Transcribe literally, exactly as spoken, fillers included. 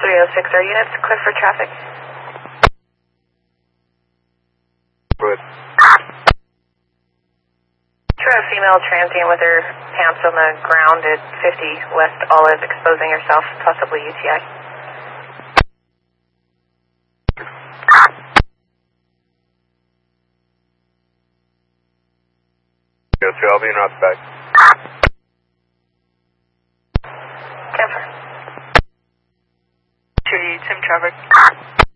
three oh six, are units clear for traffic? Good. Sure, a female transient with her pants on the ground at fifty West Olive, exposing herself, possibly U T I. Yes, sir, I'll be in back. Denver. Two, Tim traffic.